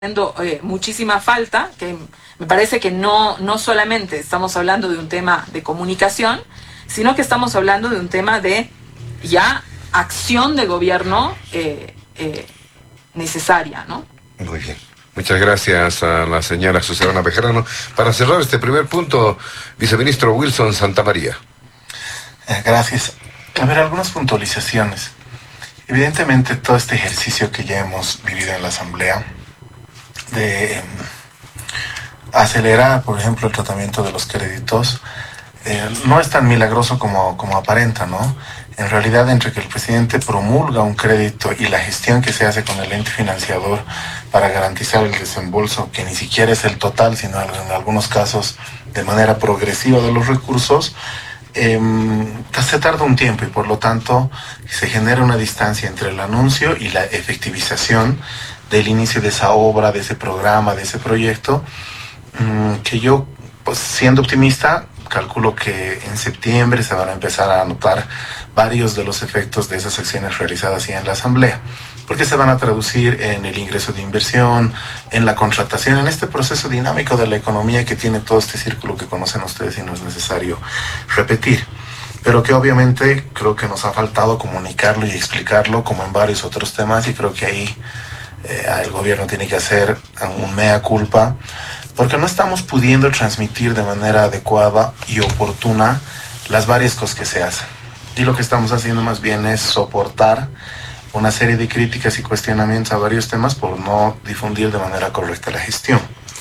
haciendo muchísima falta, que me parece que no solamente estamos hablando de un tema de comunicación, sino que estamos hablando de un tema de ya acción de gobierno necesaria, ¿no? Muy bien. Muchas gracias a la señora Susana Bejarano. Para cerrar este primer punto, viceministro Wilson Santamaría. Gracias. A ver, algunas puntualizaciones. Evidentemente, todo este ejercicio que ya hemos vivido en la Asamblea de acelerar, por ejemplo, el tratamiento de los créditos, no es tan milagroso como aparenta, ¿no? En realidad, entre que el presidente promulga un crédito y la gestión que se hace con el ente financiador para garantizar el desembolso, que ni siquiera es el total, sino en algunos casos de manera progresiva de los recursos, se tarda un tiempo y por lo tanto se genera una distancia entre el anuncio y la efectivización del inicio de esa obra, de ese programa, de ese proyecto, que yo, pues siendo optimista, calculo que en septiembre se van a empezar a notar varios de los efectos de esas acciones realizadas ya en la Asamblea, porque se van a traducir en el ingreso de inversión, en la contratación, en este proceso dinámico de la economía que tiene todo este círculo que conocen ustedes y no es necesario repetir, pero que obviamente creo que nos ha faltado comunicarlo y explicarlo como en varios otros temas, y creo que ahí el gobierno tiene que hacer un mea culpa, porque no estamos pudiendo transmitir de manera adecuada y oportuna las varias cosas que se hacen. Y lo que estamos haciendo más bien es soportar una serie de críticas y cuestionamientos a varios temas por no difundir de manera correcta la gestión.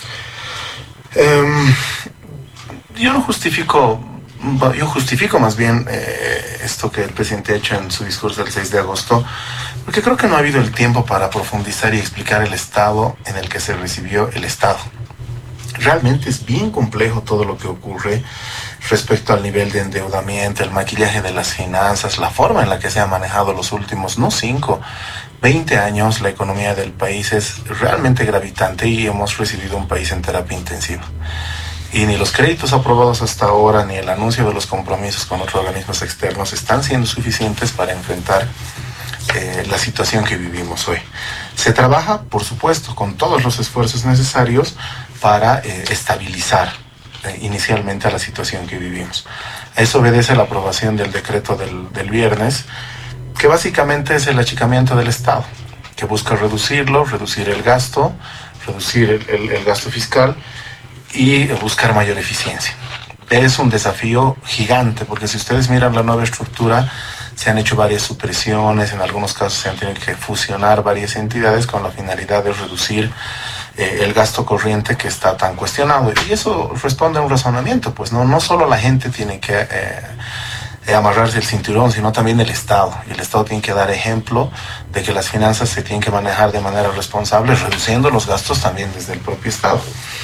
Yo justifico más bien esto que el presidente ha hecho en su discurso del 6 de agosto, porque creo que no ha habido el tiempo para profundizar y explicar el estado en el que se recibió el Estado. Realmente es bien complejo todo lo que ocurre respecto al nivel de endeudamiento, el maquillaje de las finanzas, la forma en la que se ha manejado los últimos, no 5, 20 años, la economía del país es realmente gravitante y hemos recibido un país en terapia intensiva. Y ni los créditos aprobados hasta ahora, ni el anuncio de los compromisos con otros organismos externos están siendo suficientes para enfrentar la situación que vivimos hoy. Se trabaja, por supuesto, con todos los esfuerzos necesarios para estabilizar inicialmente a la situación que vivimos. A eso obedece la aprobación del decreto del viernes, que básicamente es el achicamiento del Estado, que busca reducirlo, reducir el gasto, reducir el gasto fiscal y buscar mayor eficiencia. Es un desafío gigante, porque si ustedes miran la nueva estructura, se han hecho varias supresiones, en algunos casos se han tenido que fusionar varias entidades con la finalidad de reducir el gasto corriente que está tan cuestionado. Y eso responde a un razonamiento, pues no solo la gente tiene que amarrarse el cinturón, sino también el Estado. Y el Estado tiene que dar ejemplo de que las finanzas se tienen que manejar de manera responsable, reduciendo los gastos también desde el propio Estado.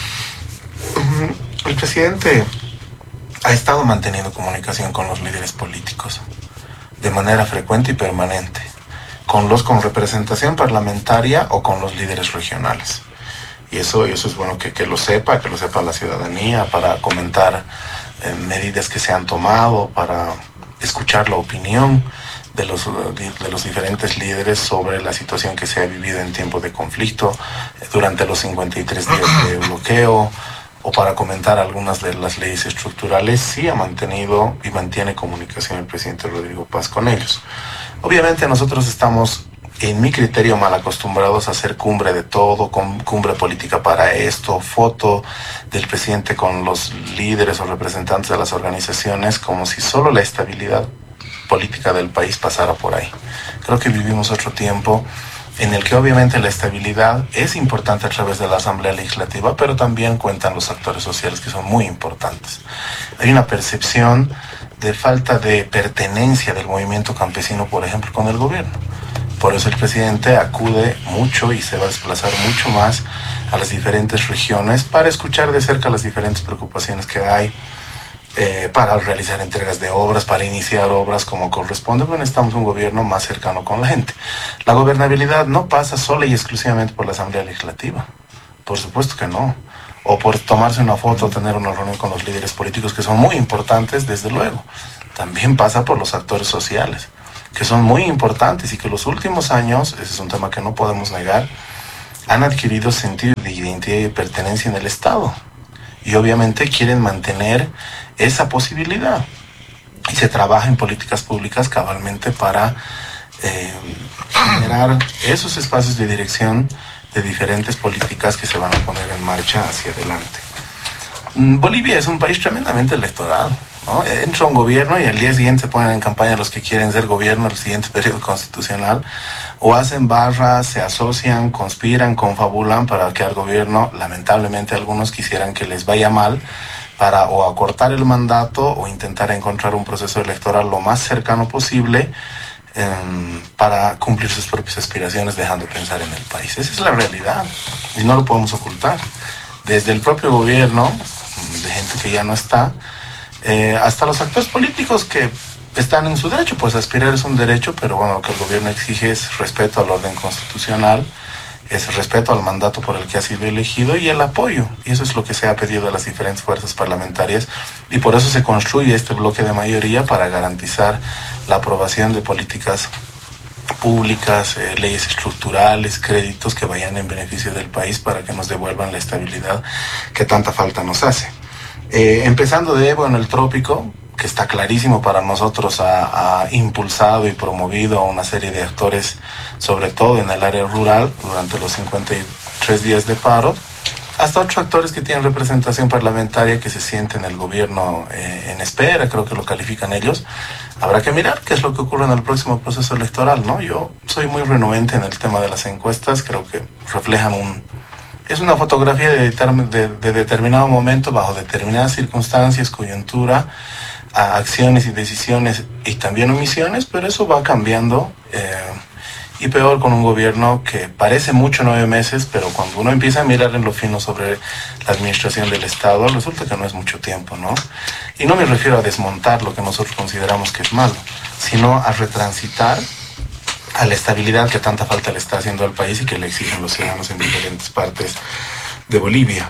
El presidente ha estado manteniendo comunicación con los líderes políticos de manera frecuente y permanente, con representación parlamentaria o con los líderes regionales. Y eso es bueno que lo sepa la ciudadanía, para comentar medidas que se han tomado, para escuchar la opinión de los diferentes líderes sobre la situación que se ha vivido en tiempo de conflicto, durante los 53 días de bloqueo, o para comentar algunas de las leyes estructurales. Sí ha mantenido y mantiene comunicación el presidente Rodrigo Paz con ellos. Obviamente nosotros estamos, en mi criterio, mal acostumbrados a hacer cumbre de todo, con cumbre política para esto, foto del presidente con los líderes o representantes de las organizaciones, como si solo la estabilidad política del país pasara por ahí. Creo que vivimos otro tiempo en el que obviamente la estabilidad es importante a través de la Asamblea Legislativa, pero también cuentan los actores sociales, que son muy importantes. Hay una percepción de falta de pertenencia del movimiento campesino, por ejemplo, con el gobierno. Por eso el presidente acude mucho y se va a desplazar mucho más a las diferentes regiones para escuchar de cerca las diferentes preocupaciones que hay, para realizar entregas de obras, para iniciar obras como corresponde. Bueno, necesitamos un gobierno más cercano con la gente. La gobernabilidad no pasa sola y exclusivamente por la Asamblea Legislativa. Por supuesto que no. O por tomarse una foto o tener una reunión con los líderes políticos, que son muy importantes, desde luego. También pasa por los actores sociales, que son muy importantes y que los últimos años, ese es un tema que no podemos negar, han adquirido sentido de identidad y pertenencia en el Estado. Y obviamente quieren mantener esa posibilidad. Y se trabaja en políticas públicas cabalmente para generar esos espacios de dirección de diferentes políticas que se van a poner en marcha hacia adelante. Bolivia es un país tremendamente electoral, ¿no? Entra un gobierno y al día siguiente se ponen en campaña los que quieren ser gobierno el siguiente periodo constitucional, o hacen barras, se asocian, conspiran, confabulan para que al gobierno, lamentablemente algunos quisieran que les vaya mal, para o acortar el mandato o intentar encontrar un proceso electoral lo más cercano posible para cumplir sus propias aspiraciones, dejando de pensar en el país. Esa es la realidad y no lo podemos ocultar. Desde el propio gobierno, de gente que ya no está, hasta los actores políticos que están en su derecho, pues aspirar es un derecho, pero bueno, lo que el gobierno exige es respeto al orden constitucional, es respeto al mandato por el que ha sido elegido y el apoyo. Y eso es lo que se ha pedido a las diferentes fuerzas parlamentarias y por eso se construye este bloque de mayoría para garantizar la aprobación de políticas públicas, leyes estructurales, créditos que vayan en beneficio del país para que nos devuelvan la estabilidad que tanta falta nos hace. Empezando de Evo en el trópico, que está clarísimo para nosotros, ha impulsado y promovido a una serie de actores, sobre todo en el área rural, durante los 53 días de paro, hasta otros actores que tienen representación parlamentaria que se sienten el gobierno en espera, creo que lo califican ellos. Habrá que mirar qué es lo que ocurre en el próximo proceso electoral, ¿no? Yo soy muy renuente en el tema de las encuestas, creo que reflejan es una fotografía de determinado momento, bajo determinadas circunstancias, coyuntura, acciones y decisiones y también omisiones, pero eso va cambiando y peor con un gobierno que parece mucho 9 meses, pero cuando uno empieza a mirar en lo fino sobre la administración del Estado, resulta que no es mucho tiempo, ¿no? Y no me refiero a desmontar lo que nosotros consideramos que es malo, sino a retransitar a la estabilidad que tanta falta le está haciendo al país y que le exigen los ciudadanos en diferentes partes de Bolivia.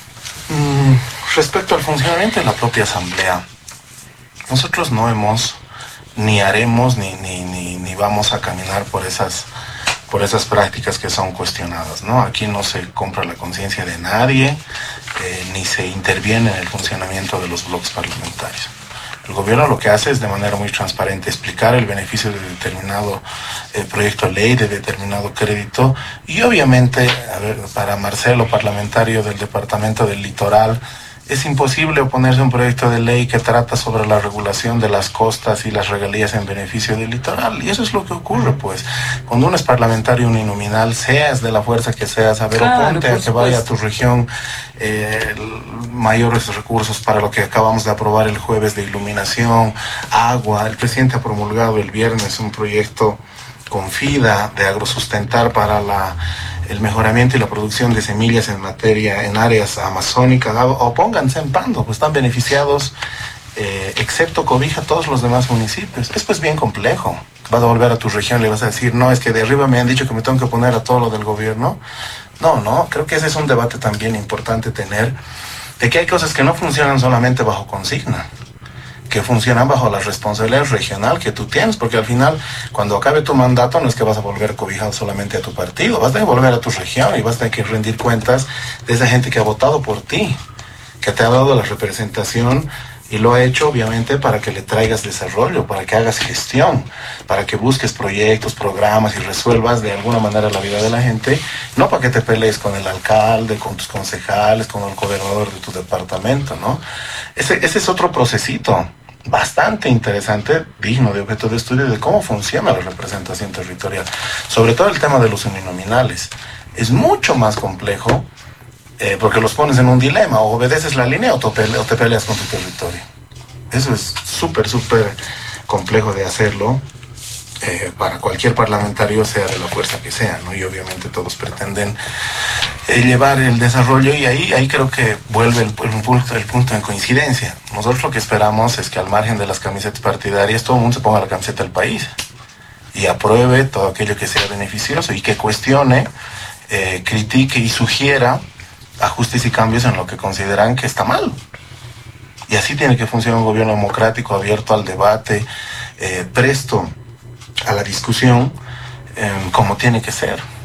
Respecto al funcionamiento de la propia Asamblea, nosotros no hemos, ni haremos, ni vamos a caminar por esas prácticas que son cuestionadas, ¿no? Aquí no se compra la conciencia de nadie, ni se interviene en el funcionamiento de los bloques parlamentarios. El gobierno lo que hace es de manera muy transparente explicar el beneficio de determinado proyecto de ley, de determinado crédito, y obviamente, para Marcelo, parlamentario del Departamento del Litoral, es imposible oponerse a un proyecto de ley que trata sobre la regulación de las costas y las regalías en beneficio del litoral. Y eso es lo que ocurre, pues. Cuando uno es parlamentario uninominal, seas de la fuerza que seas, oponte a que vaya a tu región mayores recursos para lo que acabamos de aprobar el jueves de iluminación, agua. El presidente ha promulgado el viernes un proyecto con FIDA de agrosustentar para el mejoramiento y la producción de semillas en áreas amazónicas. Opónganse en Pando, pues están beneficiados, excepto Cobija, todos los demás municipios. Es pues bien complejo. Vas a volver a tu región y le vas a decir, no, es que de arriba me han dicho que me tengo que oponer a todo lo del gobierno. No, creo que ese es un debate también importante tener, de que hay cosas que no funcionan solamente bajo consigna, que funcionan bajo la responsabilidad regional que tú tienes, porque al final, cuando acabe tu mandato, no es que vas a volver cobijado solamente a tu partido, vas a tener que volver a tu región y vas a tener que rendir cuentas de esa gente que ha votado por ti, que te ha dado la representación y lo ha hecho obviamente para que le traigas desarrollo, para que hagas gestión, para que busques proyectos, programas y resuelvas de alguna manera la vida de la gente, no para que te pelees con el alcalde, con tus concejales, con el gobernador de tu departamento, ¿no? Ese es otro procesito bastante interesante, digno de objeto de estudio, de cómo funciona la representación territorial. Sobre todo el tema de los uninominales. Es mucho más complejo porque los pones en un dilema, o obedeces la línea o te peleas con tu territorio. Eso es súper complejo de hacerlo para cualquier parlamentario, sea de la fuerza que sea, ¿no? Y obviamente todos pretenden llevar el desarrollo, y ahí creo que vuelve el punto en coincidencia. Nosotros lo que esperamos es que al margen de las camisetas partidarias todo el mundo se ponga la camiseta del país y apruebe todo aquello que sea beneficioso y que cuestione, critique y sugiera ajustes y cambios en lo que consideran que está mal. Y así tiene que funcionar un gobierno democrático, abierto al debate, presto a la discusión, como tiene que ser.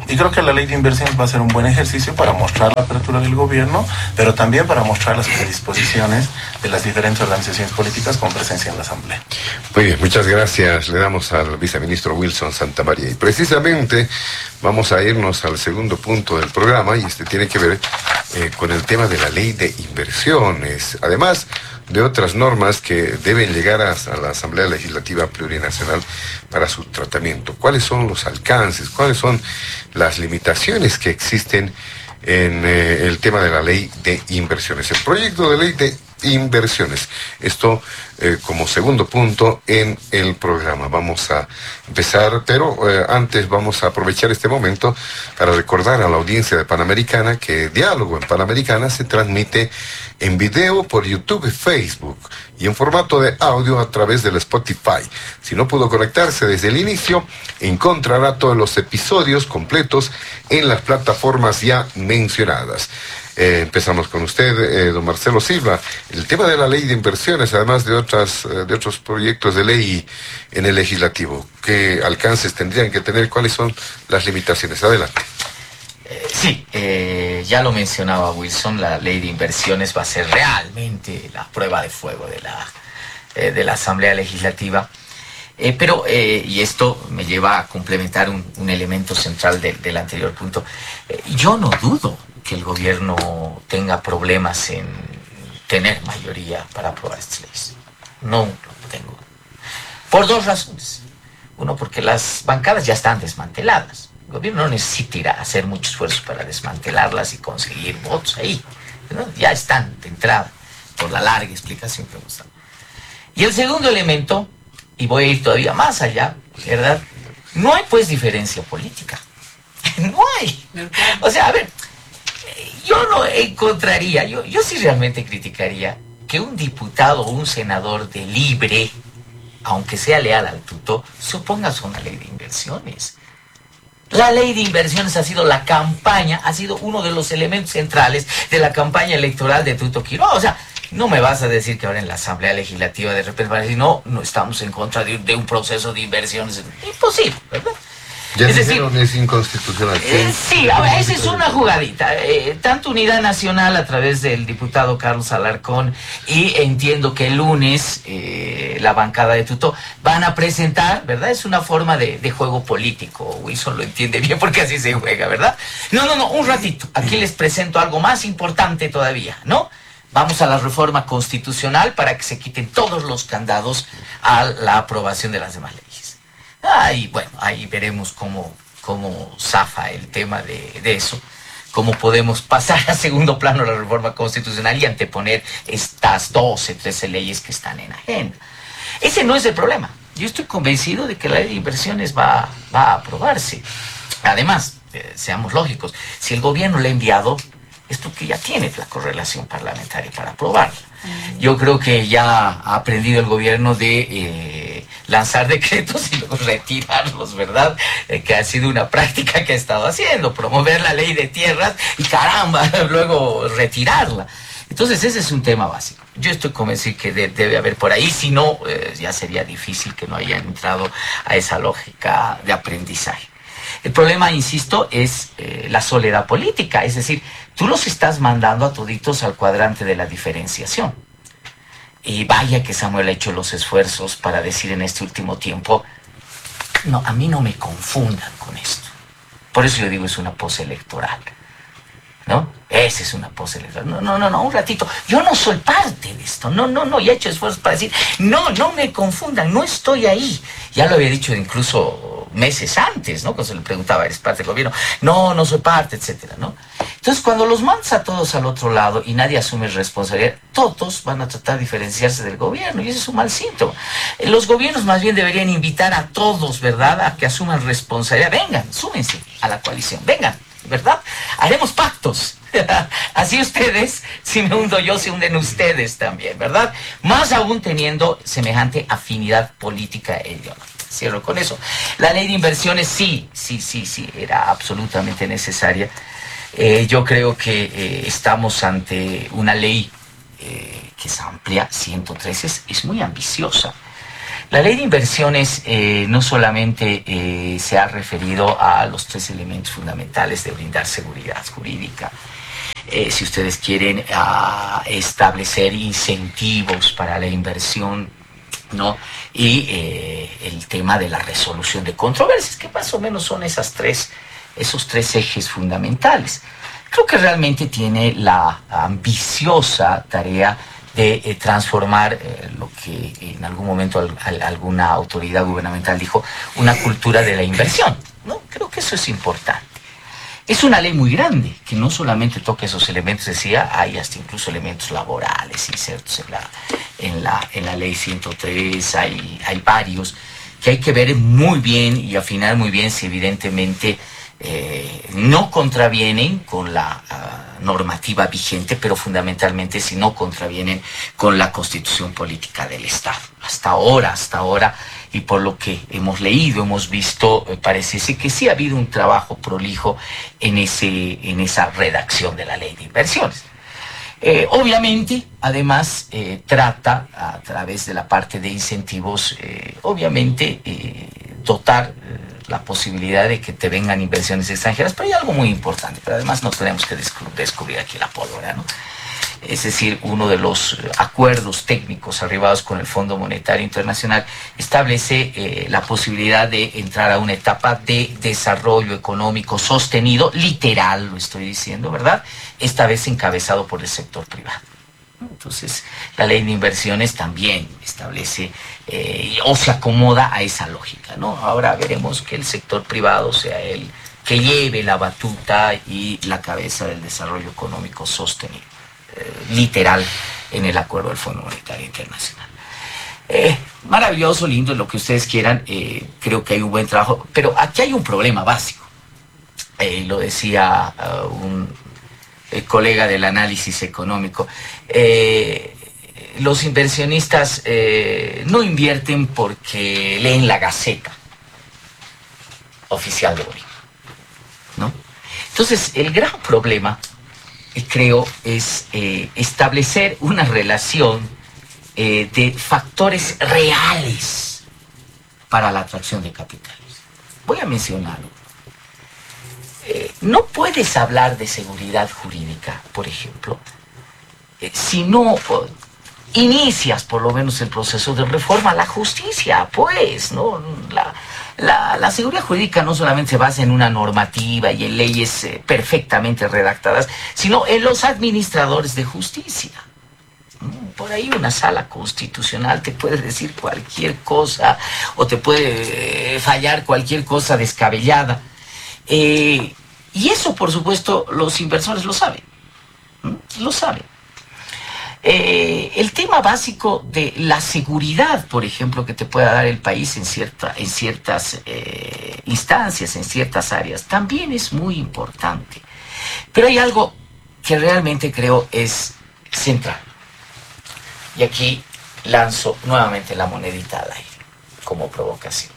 Y creo que la ley de inversiones va a ser un buen ejercicio para mostrar la apertura del gobierno, pero también para mostrar las predisposiciones de las diferentes organizaciones políticas con presencia en la Asamblea. Muy bien, muchas gracias. Le damos al viceministro Wilson Santamaría. Y precisamente vamos a irnos al segundo punto del programa, y este tiene que ver con el tema de la ley de inversiones. Además de otras normas que deben llegar a la Asamblea Legislativa Plurinacional para su tratamiento. ¿Cuáles son los alcances? ¿Cuáles son las limitaciones que existen en el tema de la ley de inversiones? El proyecto de ley de inversiones. Esto como segundo punto en el programa. Vamos a empezar, pero antes vamos a aprovechar este momento para recordar a la audiencia de Panamericana que Diálogo en Panamericana se transmite en video por YouTube y Facebook y en formato de audio a través del Spotify. Si no pudo conectarse desde el inicio, encontrará todos los episodios completos en las plataformas ya mencionadas. Empezamos con usted, don Marcelo Silva. El tema de la ley de inversiones, además de otros proyectos de ley en el legislativo, ¿qué alcances tendrían que tener? ¿Cuáles son las limitaciones? Adelante. Sí, ya lo mencionaba Wilson, la ley de inversiones va a ser realmente la prueba de fuego de la Asamblea Legislativa. Y esto me lleva a complementar un elemento central del anterior punto. Yo no dudo que el gobierno tenga problemas en tener mayoría para aprobar estas leyes. No lo tengo. Por dos razones. Uno, porque las bancadas ya están desmanteladas. El gobierno no necesita hacer mucho esfuerzo para desmantelarlas y conseguir votos ahí, ¿no? Ya están de entrada, por la larga explicación que hemos dado. Y el segundo elemento, y voy a ir todavía más allá, ¿verdad? No hay pues diferencia política. No hay. O sea, a ver, yo no encontraría, yo sí realmente criticaría que un diputado o un senador de Libre, aunque sea leal al tuto, se oponga a una ley de inversiones. La ley de inversiones ha sido la campaña, ha sido uno de los elementos centrales de la campaña electoral de Tuto Quiroga. O sea, no me vas a decir que ahora en la Asamblea Legislativa de repente van a decir, no estamos en contra de un proceso de inversiones. Imposible, ¿verdad? Ya dijeron, es inconstitucional. Sí, a ver, esa es una jugadita. Tanto Unidad Nacional a través del diputado Carlos Alarcón y entiendo que el lunes la bancada de Tuto van a presentar, ¿verdad? Es una forma de juego político. Wilson lo entiende bien porque así se juega, ¿verdad? No, un ratito. Aquí les presento algo más importante todavía, ¿no? Vamos a la reforma constitucional para que se quiten todos los candados a la aprobación de las demás leyes. Y bueno, ahí veremos cómo zafa el tema de eso, cómo podemos pasar a segundo plano la reforma constitucional y anteponer estas 12, 13 leyes que están en agenda. Ese no es el problema. Yo estoy convencido de que la ley de inversiones va a aprobarse. Además, seamos lógicos, si el gobierno la ha enviado, es porque ya tiene la correlación parlamentaria para aprobarla. Yo creo que ya ha aprendido el gobierno de lanzar decretos y luego retirarlos, ¿verdad? Que ha sido una práctica que ha estado haciendo, promover la ley de tierras y caramba, luego retirarla. Entonces ese es un tema básico. Yo estoy convencido que debe haber por ahí, si no, ya sería difícil que no hayan entrado a esa lógica de aprendizaje. El problema, insisto, es la soledad política, es decir, tú los estás mandando a toditos al cuadrante de la diferenciación. Y vaya que Samuel ha hecho los esfuerzos para decir en este último tiempo, no, a mí no me confundan con esto. Por eso yo digo, es una pose electoral, ¿no? Esa es una pose electoral. No, un ratito. Yo no soy parte de esto. No, y he hecho esfuerzos para decir, no me confundan, no estoy ahí. Ya lo había dicho incluso meses antes, ¿no? Cuando se le preguntaba, ¿eres parte del gobierno? No soy parte, etcétera, ¿no? Entonces, cuando los mandas a todos al otro lado y nadie asume responsabilidad, todos van a tratar de diferenciarse del gobierno y ese es un mal síntoma. Los gobiernos más bien deberían invitar a todos, ¿verdad?, a que asuman responsabilidad. Vengan, súmense a la coalición, vengan, ¿verdad? Haremos pactos. Así ustedes, si me hundo yo, se hunden ustedes también, ¿verdad? Más aún teniendo semejante afinidad política e ideológica. Cierro con eso. La ley de inversiones sí, era absolutamente necesaria. Yo creo que estamos ante una ley que es amplia, 113, es muy ambiciosa. La ley de inversiones no solamente se ha referido a los 3 elementos fundamentales de brindar seguridad jurídica. Si ustedes quieren establecer incentivos para la inversión, ¿no? Y el tema de la resolución de controversias, que más o menos son esos tres ejes fundamentales. Creo que realmente tiene la ambiciosa tarea de transformar lo que en algún momento alguna autoridad gubernamental dijo, una cultura de la inversión, ¿no? Creo que eso es importante. Es una ley muy grande, que no solamente toca esos elementos, decía, hay hasta incluso elementos laborales insertos en la ley 103, hay varios, que hay que ver muy bien y afinar muy bien si evidentemente no contravienen con la normativa vigente, pero fundamentalmente si no contravienen con la Constitución Política del Estado. Hasta ahora, y por lo que hemos leído, hemos visto, parece que sí ha habido un trabajo prolijo en esa redacción de la Ley de Inversiones. Obviamente, además, trata a través de la parte de incentivos, dotar la posibilidad de que te vengan inversiones extranjeras, pero hay algo muy importante, pero además no tenemos que descubrir aquí la pólvora, ¿no? Es decir, uno de los acuerdos técnicos arribados con el Fondo Monetario Internacional establece la posibilidad de entrar a una etapa de desarrollo económico sostenido, literal lo estoy diciendo, ¿verdad? Esta vez encabezado por el sector privado. Entonces, la ley de inversiones también establece o se acomoda a esa lógica, ¿no? Ahora veremos que el sector privado sea el que lleve la batuta y la cabeza del desarrollo económico sostenido, literal, en el acuerdo del Fondo Monetario Internacional. Maravilloso, lindo, lo que ustedes quieran, creo que hay un buen trabajo, pero aquí hay un problema básico. Lo decía un colega del análisis económico, los inversionistas no invierten porque leen la Gaceta oficial de Bolivia, ¿no? Entonces, el gran problema, creo, es establecer una relación de factores reales para la atracción de capitales. Voy a mencionarlo. No puedes hablar de seguridad jurídica, por ejemplo, si no inicias por lo menos el proceso de reforma a la justicia, pues, ¿no? La seguridad jurídica no solamente se basa en una normativa y en leyes perfectamente redactadas, sino en los administradores de justicia. Por ahí una sala constitucional te puede decir cualquier cosa o te puede fallar cualquier cosa descabellada. Y eso, por supuesto, los inversores lo saben. Lo saben. El tema básico de la seguridad, por ejemplo, que te pueda dar el país en ciertas instancias, en ciertas áreas, también es muy importante. Pero hay algo que realmente creo es central. Y aquí lanzo nuevamente la monedita al aire, como provocación.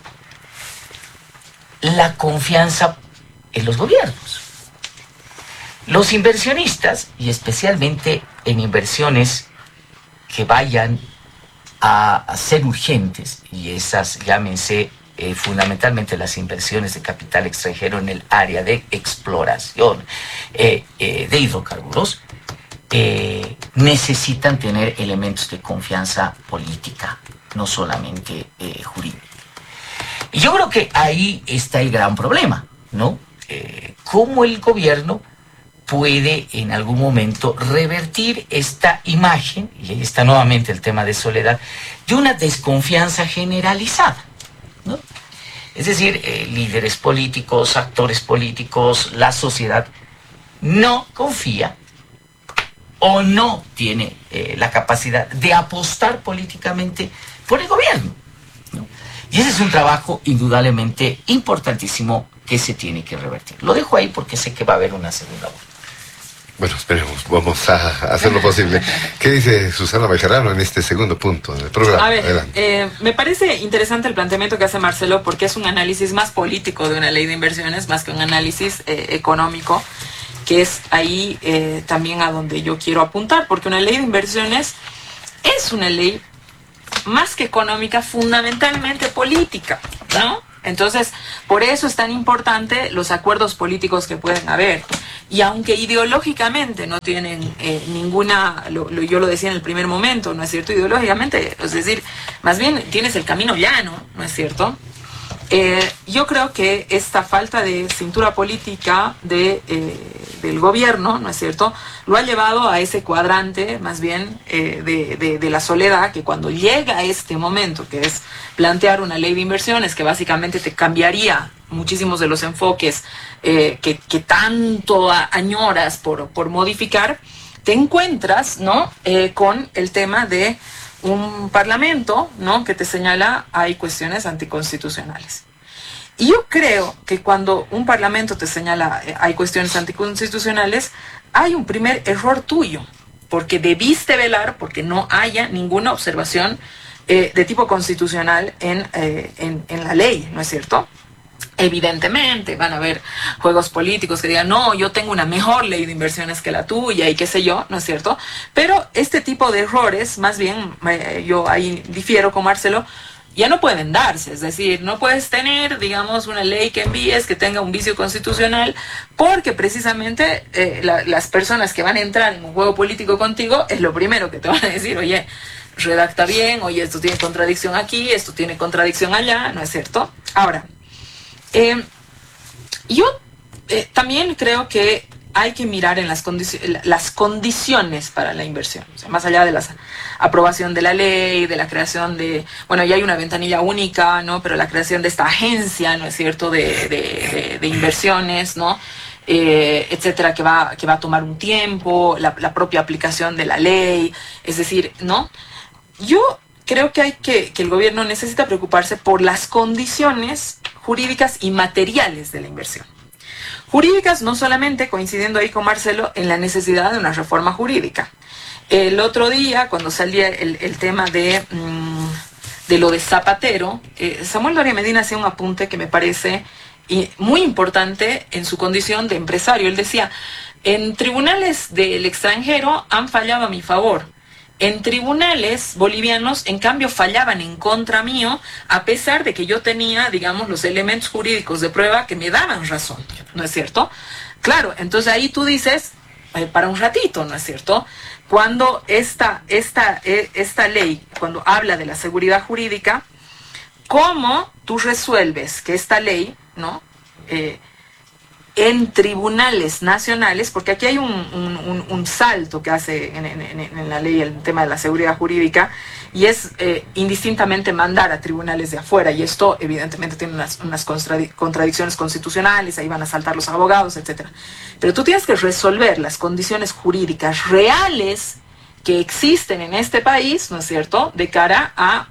La confianza en los gobiernos. Los inversionistas, y especialmente en inversiones que vayan a ser urgentes, y esas llámense fundamentalmente las inversiones de capital extranjero en el área de exploración de hidrocarburos, necesitan tener elementos de confianza política, no solamente jurídica. Y yo creo que ahí está el gran problema, ¿no? Cómo el gobierno puede en algún momento revertir esta imagen, y ahí está nuevamente el tema de Soledad, de una desconfianza generalizada, ¿no? Es decir, líderes políticos, actores políticos, la sociedad no confía o no tiene la capacidad de apostar políticamente por el gobierno, ¿no? Y ese es un trabajo indudablemente importantísimo que se tiene que revertir. Lo dejo ahí porque sé que va a haber una segunda vuelta. Bueno, esperemos, vamos a hacer lo posible. ¿Qué dice Susana Bejarano en este segundo punto del programa? A ver, me parece interesante el planteamiento que hace Marcelo porque es un análisis más político de una ley de inversiones más que un análisis económico, que es ahí también a donde yo quiero apuntar, porque una ley de inversiones es una ley más que económica, fundamentalmente política, ¿no? Entonces, por eso es tan importante los acuerdos políticos que pueden haber. Y aunque ideológicamente no tienen ninguna, yo lo decía en el primer momento, ¿no es cierto? Ideológicamente, es decir, más bien tienes el camino llano, ¿no es cierto? Yo creo que esta falta de cintura política del gobierno, ¿no es cierto?, lo ha llevado a ese cuadrante, más bien, de la soledad, que cuando llega a este momento, que es plantear una ley de inversiones, que básicamente te cambiaría muchísimos de los enfoques que tanto añoras por modificar, te encuentras, ¿no?, con el tema de un parlamento, ¿no?, que te señala hay cuestiones anticonstitucionales. Y yo creo que cuando un parlamento te señala hay cuestiones anticonstitucionales, hay un primer error tuyo, porque debiste velar porque no haya ninguna observación de tipo constitucional en la ley, ¿no es cierto? Evidentemente van a haber juegos políticos que digan, no, yo tengo una mejor ley de inversiones que la tuya y qué sé yo, ¿no es cierto? Pero este tipo de errores, más bien, yo ahí difiero con Marcelo, ya no pueden darse. Es decir, no puedes tener, digamos, una ley que envíes que tenga un vicio constitucional, porque precisamente las personas que van a entrar en un juego político contigo es lo primero que te van a decir, oye, redacta bien, oye, esto tiene contradicción aquí, esto tiene contradicción allá, ¿no es cierto? Ahora, yo también creo que hay que mirar en las condiciones para la inversión, o sea, más allá de la aprobación de la ley, de la creación de, bueno, ya hay una ventanilla única, ¿no? Pero la creación de esta agencia, ¿no es cierto?, de inversiones, ¿no?, etcétera, que va a tomar un tiempo, la propia aplicación de la ley, es decir, ¿no? Yo creo que el gobierno necesita preocuparse por las condiciones jurídicas y materiales de la inversión. Jurídicas, no solamente, coincidiendo ahí con Marcelo, en la necesidad de una reforma jurídica. El otro día, cuando salía el tema de lo de Zapatero, Samuel Doria Medina hacía un apunte que me parece muy importante en su condición de empresario. Él decía, en tribunales del extranjero han fallado a mi favor. En tribunales bolivianos, en cambio, fallaban en contra mío, a pesar de que yo tenía, digamos, los elementos jurídicos de prueba que me daban razón, ¿no es cierto? Claro, entonces ahí tú dices, para un ratito, ¿no es cierto? Cuando esta ley, cuando habla de la seguridad jurídica, ¿cómo tú resuelves que esta ley, ¿no?, en tribunales nacionales, porque aquí hay un salto que hace en la ley el tema de la seguridad jurídica, y es indistintamente mandar a tribunales de afuera, y esto evidentemente tiene unas contradicciones constitucionales, ahí van a saltar los abogados, etcétera. Pero tú tienes que resolver las condiciones jurídicas reales que existen en este país, ¿no es cierto?, de cara a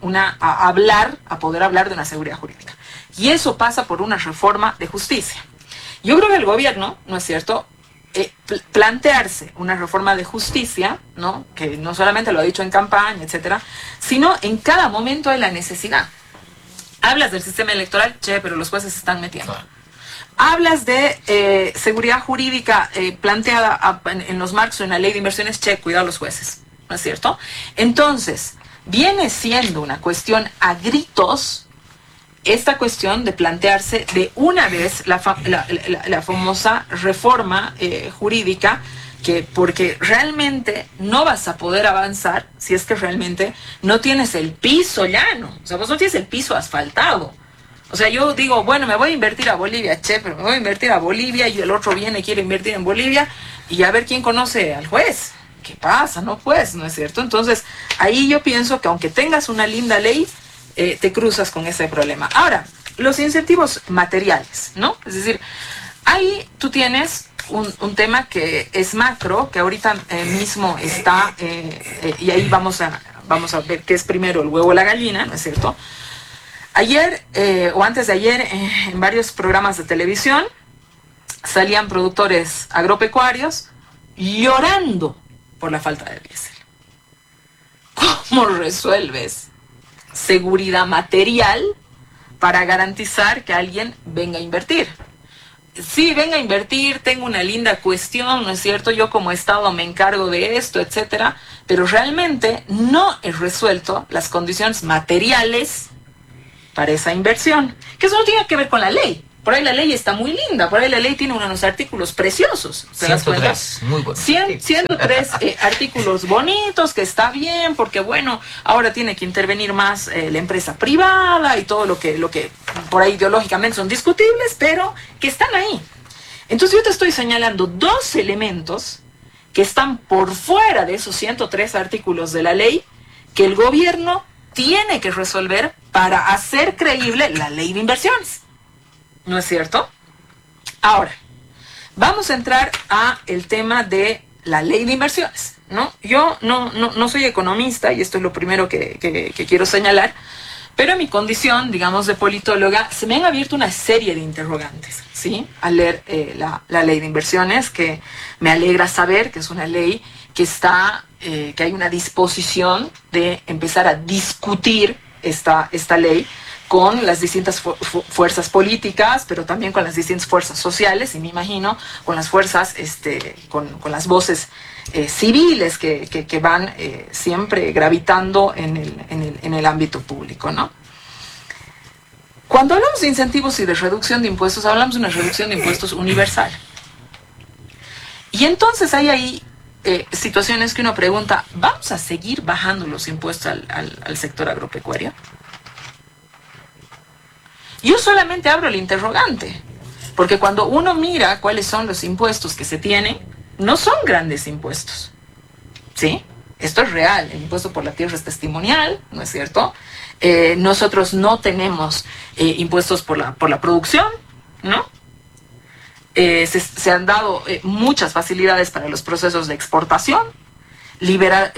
poder hablar de una seguridad jurídica. Y eso pasa por una reforma de justicia. Yo creo que el gobierno, ¿no es cierto?, plantearse una reforma de justicia, ¿no?, que no solamente lo ha dicho en campaña, etcétera, sino en cada momento de la necesidad. Hablas del sistema electoral, pero los jueces se están metiendo. Hablas de seguridad jurídica planteada en los marcos de una ley de inversiones, cuidado los jueces, ¿no es cierto? Entonces, viene siendo una cuestión a gritos esta cuestión de plantearse de una vez la famosa reforma jurídica, porque realmente no vas a poder avanzar si es que realmente no tienes el piso llano, o sea, vos no tienes el piso asfaltado. O sea, yo digo, bueno, me voy a invertir a Bolivia, pero me voy a invertir a Bolivia y el otro viene y quiere invertir en Bolivia, y a ver quién conoce al juez. ¿Qué pasa? No, pues, ¿no es cierto? Entonces, ahí yo pienso que aunque tengas una linda ley, te cruzas con ese problema. Ahora, los incentivos materiales, ¿no? Es decir, ahí tú tienes un tema que es macro, que ahorita mismo está, y ahí vamos a ver qué es primero, el huevo o la gallina, ¿no es cierto? Ayer, o antes de ayer, en varios programas de televisión, salían productores agropecuarios llorando por la falta de diésel. ¿Cómo resuelves seguridad material para garantizar que alguien venga a invertir? sí, venga a invertir, tengo una linda cuestión, ¿no es cierto? Yo como Estado me encargo de esto, etcétera, pero realmente no he resuelto las condiciones materiales para esa inversión, que eso no tiene que ver con la ley. Por ahí la ley está muy linda, por ahí la ley tiene unos artículos preciosos. ¿Te das cuenta? 103, muy bueno. 103 artículos bonitos, que está bien, porque bueno, ahora tiene que intervenir más la empresa privada y todo lo que por ahí ideológicamente son discutibles, pero que están ahí. Entonces yo te estoy señalando dos elementos que están por fuera de esos 103 artículos de la ley que el gobierno tiene que resolver para hacer creíble la ley de inversiones. ¿No es cierto? Ahora, vamos a entrar a el tema de la ley de inversiones, ¿no? Yo no soy economista, y esto es lo primero que quiero señalar, pero en mi condición, digamos, de politóloga, se me han abierto una serie de interrogantes, ¿sí? Al leer la ley de inversiones, que me alegra saber que es una ley que que hay una disposición de empezar a discutir esta ley con las distintas fuerzas políticas, pero también con las distintas fuerzas sociales, y me imagino con las fuerzas, con las voces civiles que van siempre gravitando en el ámbito público, ¿no? Cuando hablamos de incentivos y de reducción de impuestos, hablamos de una reducción de impuestos universal. Y entonces hay ahí situaciones que uno pregunta, ¿vamos a seguir bajando los impuestos al sector agropecuario? Yo solamente abro el interrogante, porque cuando uno mira cuáles son los impuestos que se tienen, no son grandes impuestos, ¿sí? Esto es real, el impuesto por la tierra es testimonial, ¿no es cierto? Nosotros no tenemos impuestos por la producción, ¿no? Se han dado muchas facilidades para los procesos de exportación, liberar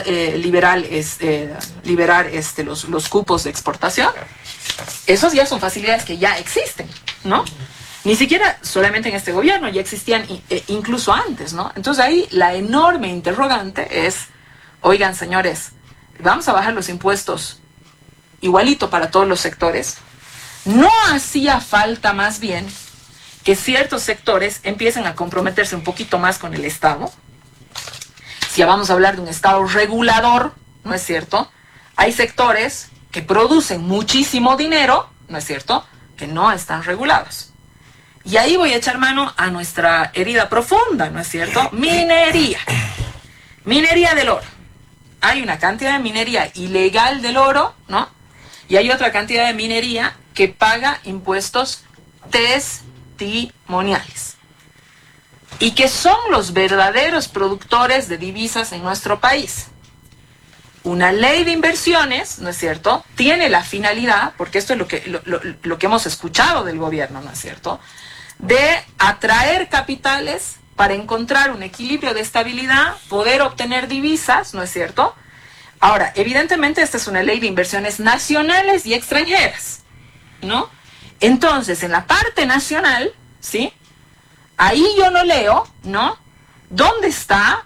los cupos de exportación. Esos ya son facilidades que ya existen, ¿no? Ni siquiera solamente en este gobierno, ya existían incluso antes, ¿no? Entonces ahí la enorme interrogante es, oigan señores, vamos a bajar los impuestos igualito para todos los sectores. ¿No hacía falta más bien que ciertos sectores empiecen a comprometerse un poquito más con el Estado? Si ya vamos a hablar de un Estado regulador, ¿no es cierto? Hay sectores que producen muchísimo dinero, ¿no es cierto?, que no están regulados. Y ahí voy a echar mano a nuestra herida profunda, ¿no es cierto? Minería. Minería del oro. Hay una cantidad de minería ilegal del oro, ¿no? Y hay otra cantidad de minería que paga impuestos testimoniales. Y que son los verdaderos productores de divisas en nuestro país. Una ley de inversiones, ¿no es cierto?, tiene la finalidad, porque esto es lo que hemos escuchado del gobierno, ¿no es cierto?, de atraer capitales para encontrar un equilibrio de estabilidad, poder obtener divisas, ¿no es cierto? Ahora, evidentemente esta es una ley de inversiones nacionales y extranjeras, ¿no? Entonces, en la parte nacional, ¿sí?, ahí yo no leo, ¿no?, dónde está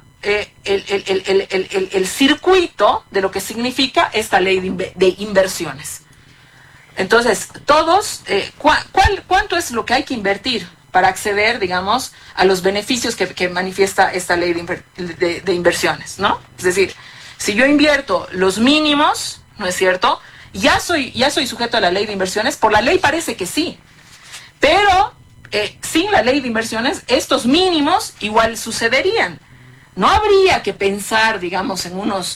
el circuito de lo que significa esta ley de inversiones. Entonces, todos, ¿cuánto es lo que hay que invertir para acceder, digamos, a los beneficios que manifiesta esta ley de inversiones, ¿no? Es decir, si yo invierto los mínimos, ¿no es cierto?, ya soy sujeto a la ley de inversiones. Por la ley parece que sí, pero sin la ley de inversiones, estos mínimos igual sucederían. No habría que pensar, digamos,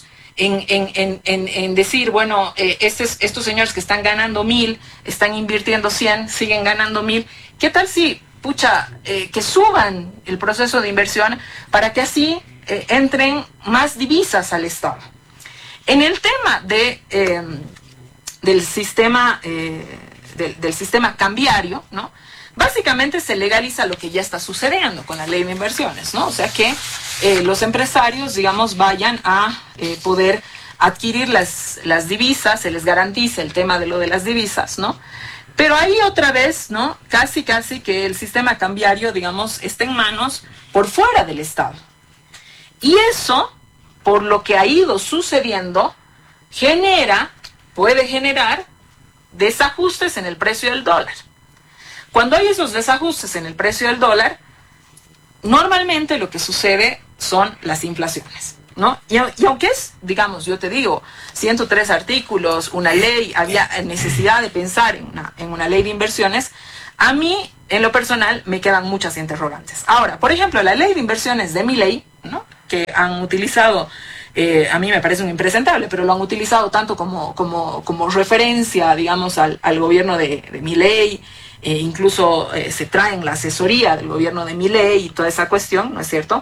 en decir, bueno, estos señores que están ganando 1,000, están invirtiendo 100, siguen ganando 1,000. ¿Qué tal si, que suban el proceso de inversión para que así entren más divisas al Estado? En el tema del sistema cambiario, ¿no?, básicamente se legaliza lo que ya está sucediendo con la ley de inversiones, ¿no? O sea que los empresarios, digamos, vayan a poder adquirir las divisas, se les garantiza el tema de lo de las divisas, ¿no? Pero ahí otra vez, ¿no?, casi que el sistema cambiario, digamos, está en manos por fuera del Estado. Y eso, por lo que ha ido sucediendo, puede generar desajustes en el precio del dólar. Cuando hay esos desajustes en el precio del dólar, normalmente lo que sucede son las inflaciones, ¿no? Y aunque es, digamos, yo te digo, 103 artículos, una ley, había necesidad de pensar en una ley de inversiones, a mí, en lo personal, me quedan muchas interrogantes. Ahora, por ejemplo, la ley de inversiones de Milei, ¿no?, que han utilizado, a mí me parece un impresentable, pero lo han utilizado tanto como referencia, digamos, al gobierno de Milei, incluso se traen la asesoría del gobierno de Milei y toda esa cuestión, ¿no es cierto?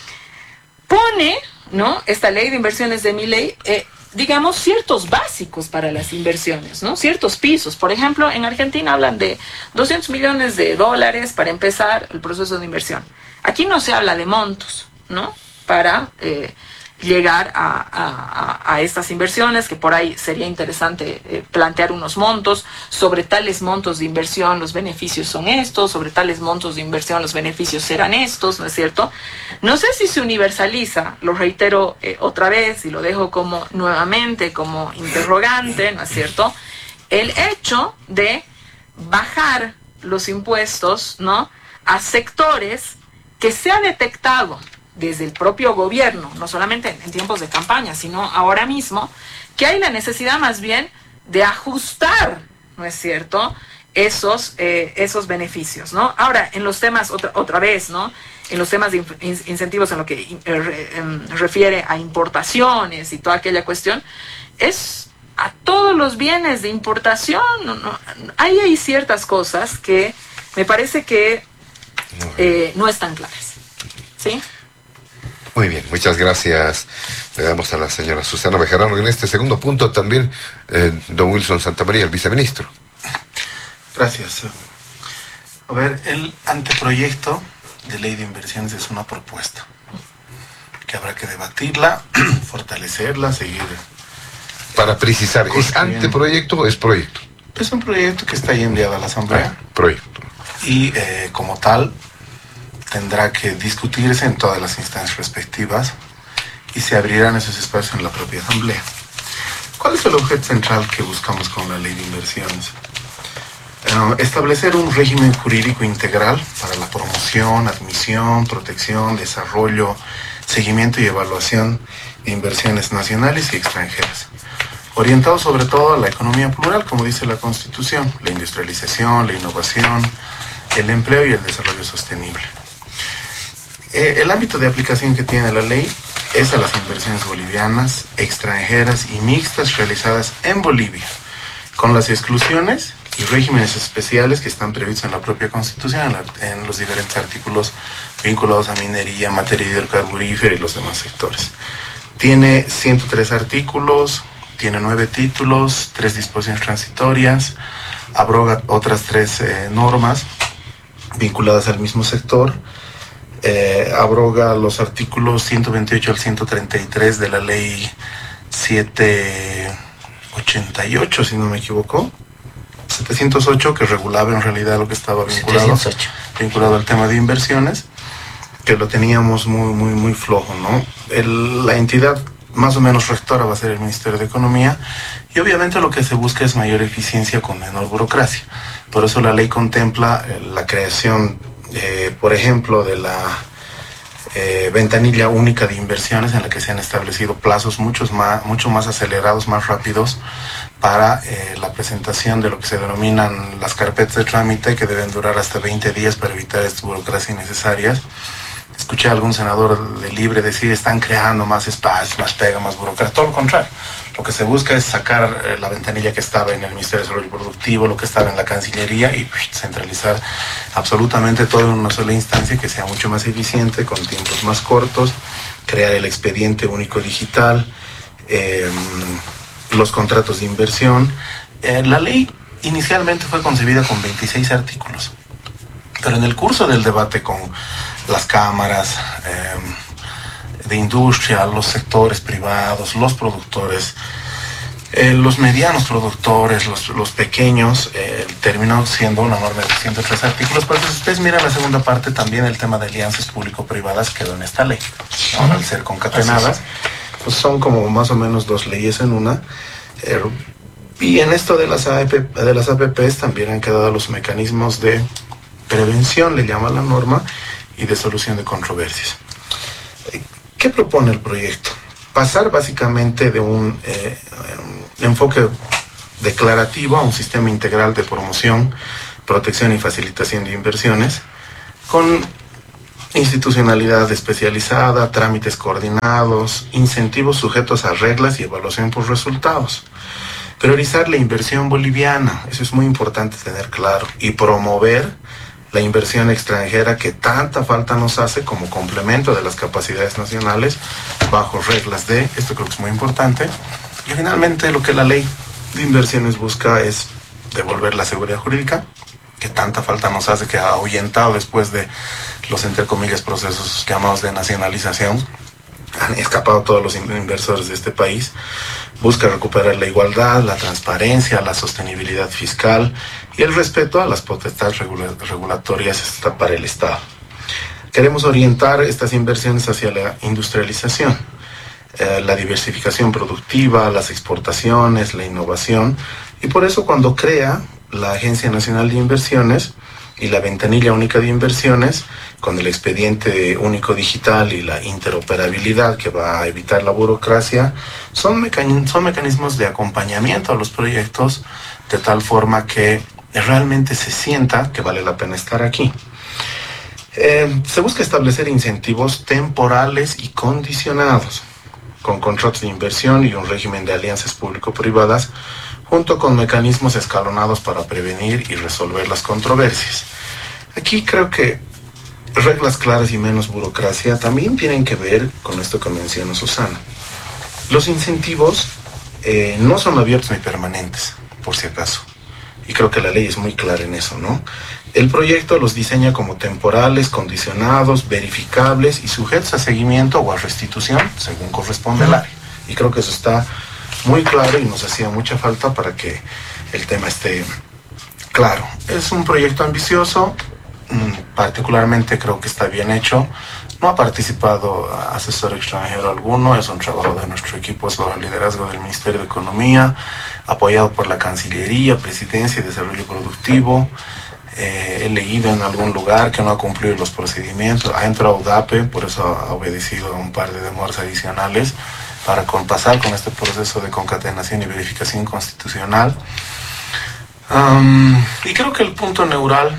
Pone, ¿no?, esta ley de inversiones de Milei, digamos, ciertos básicos para las inversiones, ¿no? Ciertos pisos. Por ejemplo, en Argentina hablan de 200 millones de dólares para empezar el proceso de inversión. Aquí no se habla de montos, ¿no?, para llegar a estas inversiones, que por ahí sería interesante plantear unos montos. Sobre tales montos de inversión los beneficios son estos, sobre tales montos de inversión los beneficios serán estos, ¿no es cierto? No sé si se universaliza, lo reitero otra vez y lo dejo como nuevamente como interrogante, ¿no es cierto?, el hecho de bajar los impuestos, ¿no?, a sectores que se ha detectado desde el propio gobierno, no solamente en tiempos de campaña, sino ahora mismo, que hay la necesidad más bien de ajustar, ¿no es cierto?, esos beneficios, ¿no? Ahora, en los temas, otra vez, ¿no?, en los temas de incentivos, en lo que refiere a importaciones y toda aquella cuestión, es a todos los bienes de importación. Ahí hay ciertas cosas que me parece que no están claras, ¿sí? Muy bien, muchas gracias. Le damos a la señora Susana Bejarano. En este segundo punto también, don Wilson Santamaría, el viceministro. Gracias. A ver, el anteproyecto de ley de inversiones es una propuesta que habrá que debatirla, fortalecerla, seguir. Para precisar, ¿es anteproyecto o es proyecto? Es un proyecto que está ahí enviado a la Asamblea. Proyecto. Y como tal, tendrá que discutirse en todas las instancias respectivas y se abrirán esos espacios en la propia Asamblea. ¿Cuál es el objeto central que buscamos con la ley de inversiones? Establecer un régimen jurídico integral para la promoción, admisión, protección, desarrollo, seguimiento y evaluación de inversiones nacionales y extranjeras, orientado sobre todo a la economía plural, como dice la Constitución, la industrialización, la innovación, el empleo y el desarrollo sostenible. El ámbito de aplicación que tiene la ley es a las inversiones bolivianas, extranjeras y mixtas realizadas en Bolivia, con las exclusiones y regímenes especiales que están previstos en la propia Constitución, en los diferentes artículos vinculados a minería, materia hidrocarburífera y los demás sectores. Tiene 103 artículos, tiene 9 títulos, 3 disposiciones transitorias, abroga otras 3 normas vinculadas al mismo sector. Abroga los artículos 128 al 133 de la ley 788, si no me equivoco, 708, que regulaba en realidad lo que estaba vinculado al tema de inversiones, que lo teníamos muy flojo, ¿no? La entidad más o menos rectora va a ser el Ministerio de Economía, y obviamente lo que se busca es mayor eficiencia con menor burocracia. Por eso la ley contempla la creación, por ejemplo, de la ventanilla única de inversiones, en la que se han establecido plazos mucho más acelerados, más rápidos, para la presentación de lo que se denominan las carpetas de trámite, que deben durar hasta 20 días para evitar estas burocracias innecesarias. Escuché a algún senador de Libre decir: están creando más espacios, más pega, más burocracia. Todo lo contrario. Lo que se busca es sacar la ventanilla que estaba en el Ministerio de Desarrollo Productivo, lo que estaba en la Cancillería, y centralizar absolutamente todo en una sola instancia que sea mucho más eficiente, con tiempos más cortos, crear el expediente único digital, los contratos de inversión. La ley inicialmente fue concebida con 26 artículos, pero en el curso del debate con las cámaras de industria, los sectores privados, los productores, los medianos productores, los pequeños, terminó siendo una norma de 103 artículos, pero si ustedes miran la segunda parte, también el tema de alianzas público-privadas quedó en esta ley, ¿no? Al ser concatenadas, pues son como más o menos 2 leyes en una. Y en esto de las APPs también han quedado los mecanismos de prevención, le llama la norma, y de solución de controversias. ¿Qué propone el proyecto? Pasar básicamente de un enfoque declarativo a un sistema integral de promoción, protección y facilitación de inversiones, con institucionalidad especializada, trámites coordinados, incentivos sujetos a reglas y evaluación por resultados. Priorizar la inversión boliviana, eso es muy importante tener claro, y promover la inversión extranjera que tanta falta nos hace como complemento de las capacidades nacionales bajo reglas de, esto creo que es muy importante, y finalmente lo que la ley de inversiones busca es devolver la seguridad jurídica que tanta falta nos hace, que ha ahuyentado después de los, entre comillas, procesos llamados de nacionalización. Han escapado todos los inversores de este país. Busca recuperar la igualdad, la transparencia, la sostenibilidad fiscal y el respeto a las potestades regulatorias para el Estado. Queremos orientar estas inversiones hacia la industrialización, la diversificación productiva, las exportaciones, la innovación, y por eso cuando crea la Agencia Nacional de Inversiones y la Ventanilla Única de Inversiones, con el expediente único digital y la interoperabilidad que va a evitar la burocracia, son mecanismos de acompañamiento a los proyectos de tal forma que realmente se sienta que vale la pena estar aquí. Se busca establecer incentivos temporales y condicionados, con contratos de inversión y un régimen de alianzas público-privadas, junto con mecanismos escalonados para prevenir y resolver las controversias. Aquí creo que reglas claras y menos burocracia también tienen que ver con esto que menciona Susana. Los incentivos no son abiertos ni permanentes, por si acaso. Y creo que la ley es muy clara en eso, ¿no? El proyecto los diseña como temporales, condicionados, verificables y sujetos a seguimiento o a restitución, según corresponde al área. Y creo que eso está muy claro y nos hacía mucha falta para que el tema esté claro. Es un proyecto ambicioso, particularmente creo que está bien hecho. No ha participado asesor extranjero alguno, es un trabajo de nuestro equipo bajo el liderazgo del Ministerio de Economía, apoyado por la Cancillería, Presidencia y Desarrollo Productivo. He leído en algún lugar que no ha cumplido los procedimientos, ha entrado UDAPE, por eso ha obedecido a un par de demoras adicionales para pasar con este proceso de concatenación y verificación constitucional. Y creo que el punto neural,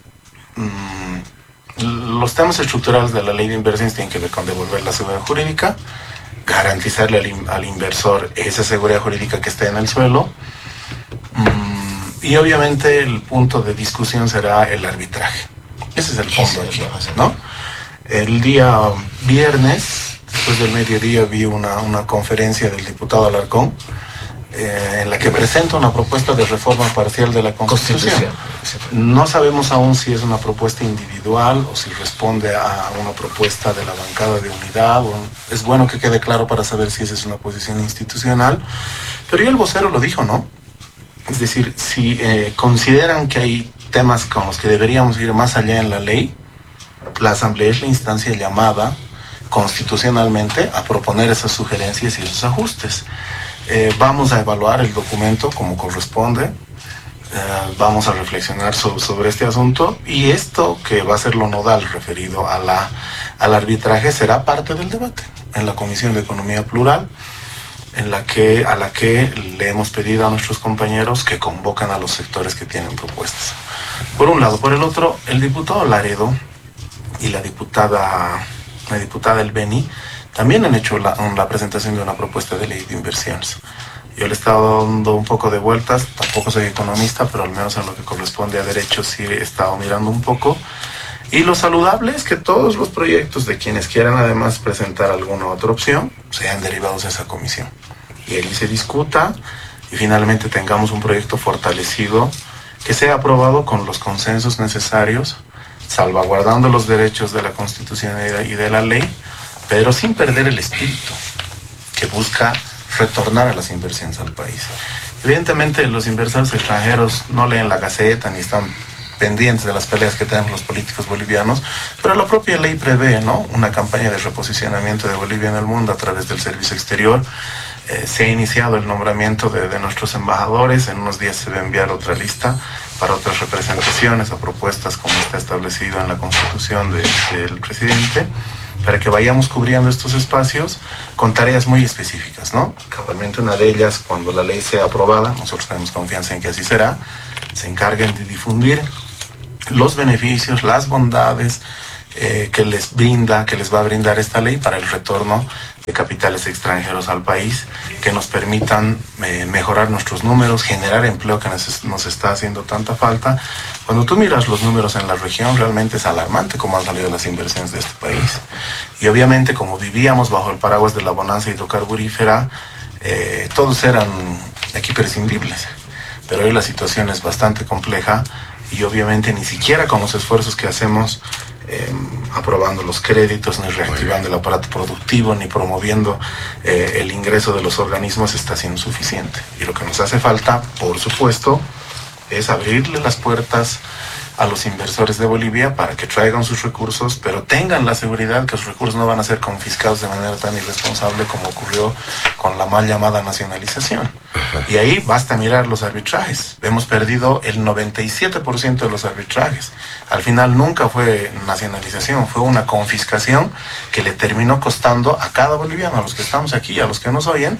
los temas estructurales de la ley de inversiones tienen que ver con devolver la seguridad jurídica, garantizarle al inversor esa seguridad jurídica que está en el suelo, y obviamente el punto de discusión será el arbitraje. Ese es el fondo aquí, ¿no? El día viernes, después del mediodía, vi una conferencia del diputado Alarcón, en la que presenta una propuesta de reforma parcial de la Constitución. No sabemos aún si es una propuesta individual o si responde a una propuesta de la bancada de unidad. Es bueno que quede claro para saber si esa es una posición institucional. Pero ya el vocero lo dijo, ¿no? Es decir, si consideran que hay temas con los que deberíamos ir más allá en la ley, la Asamblea es la instancia llamada constitucionalmente a proponer esas sugerencias y esos ajustes. Vamos a evaluar el documento como corresponde, vamos a reflexionar sobre este asunto, y esto que va a ser lo nodal referido al arbitraje será parte del debate en la Comisión de Economía Plural, a la que le hemos pedido a nuestros compañeros que convocan a los sectores que tienen propuestas. Por un lado. Por el otro, el diputado Laredo y la diputada El Beni también han hecho la presentación de una propuesta de ley de inversiones. Yo le he estado dando un poco de vueltas, tampoco soy economista, pero al menos en lo que corresponde a derechos sí he estado mirando un poco. Y lo saludable es que todos los proyectos de quienes quieran además presentar alguna otra opción sean derivados de esa comisión. Y allí se discuta y finalmente tengamos un proyecto fortalecido que sea aprobado con los consensos necesarios, salvaguardando los derechos de la Constitución y de la ley, pero sin perder el espíritu que busca retornar a las inversiones al país. Evidentemente los inversores extranjeros no leen la Gaceta ni están pendientes de las peleas que tenemos los políticos bolivianos, pero la propia ley prevé, ¿no?, una campaña de reposicionamiento de Bolivia en el mundo a través del servicio exterior. Se ha iniciado el nombramiento de nuestros embajadores. En unos días se va a enviar otra lista para otras representaciones o propuestas como está establecido en la Constitución del presidente, para que vayamos cubriendo estos espacios con tareas muy específicas, ¿no? Cabalmente una de ellas, cuando la ley sea aprobada, nosotros tenemos confianza en que así será, se encarguen de difundir los beneficios, las bondades que les va a brindar esta ley para el retorno de capitales extranjeros al país, que nos permitan mejorar nuestros números, generar empleo que nos está haciendo tanta falta. Cuando tú miras los números en la región, realmente es alarmante cómo han salido las inversiones de este país. Y obviamente, como vivíamos bajo el paraguas de la bonanza hidrocarburífera, todos eran aquí prescindibles. Pero hoy la situación es bastante compleja y obviamente ni siquiera con los esfuerzos que hacemos aprobando los créditos, ni reactivando el aparato productivo, ni promoviendo el ingreso de los organismos está siendo suficiente. Y lo que nos hace falta, por supuesto, es abrirle las puertas a los inversores de Bolivia para que traigan sus recursos, pero tengan la seguridad que sus recursos no van a ser confiscados de manera tan irresponsable como ocurrió con la mal llamada nacionalización. Y ahí basta mirar los arbitrajes. Hemos perdido el 97% de los arbitrajes. Al final nunca fue nacionalización, fue una confiscación que le terminó costando a cada boliviano, a los que estamos aquí, a los que nos oyen,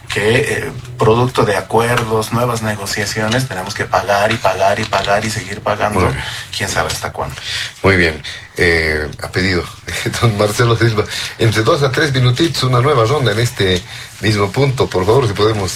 que producto de acuerdos, nuevas negociaciones, tenemos que pagar y pagar y pagar y seguir pagando, quién sabe hasta cuándo. Muy bien. Ha pedido don Marcelo Silva, entre 2 a 3 minutitos, una nueva ronda en este mismo punto. Por favor, si podemos